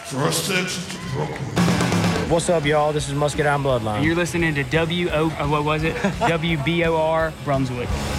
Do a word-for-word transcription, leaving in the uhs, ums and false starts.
First exit to Brooklyn. What's up, y'all? This is Muscadine Bloodline. And you're listening to W O, uh, what was it? W B O R Brunswick.